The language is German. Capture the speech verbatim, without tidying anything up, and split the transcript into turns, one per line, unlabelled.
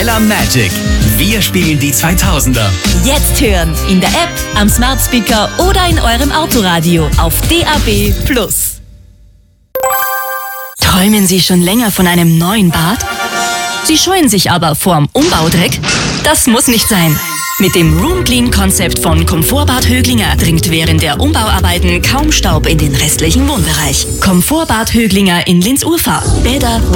Ella Magic. Wir spielen die zweitausender.
Jetzt hören in der App, am Smart Speaker oder in eurem Autoradio auf D A B plus.
Träumen Sie schon länger von einem neuen Bad? Sie scheuen sich aber vorm Umbaudreck? Das muss nicht sein. Mit dem Room Clean Konzept von Komfortbad Höglinger dringt während der Umbauarbeiten kaum Staub in den restlichen Wohnbereich. Komfortbad Höglinger in Linz-Urfahr. Bäder